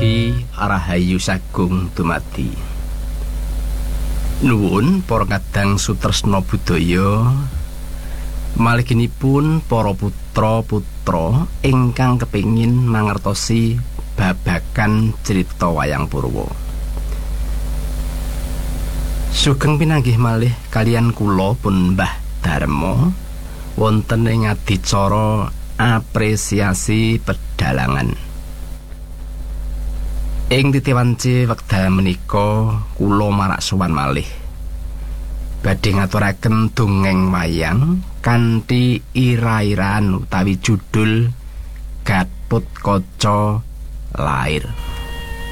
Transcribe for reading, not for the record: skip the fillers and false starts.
Amargi Rahayu Sagung dumadi. Nuwun para kadang sutresna budaya, maliginipun para putra-putra ingkang kepingin mangertosi babagan crita wayang Purwa. Sugeng pinanggih malih kaliyan kula pun Mbah Darma wonten ing adicara apresiasi pedalangan. Ing titiwanci wekdal menika kula marak sowan malih badhe ngaturaken dongeng wayang kanthi ira-iraan utawi judul Gatotkaca Lair.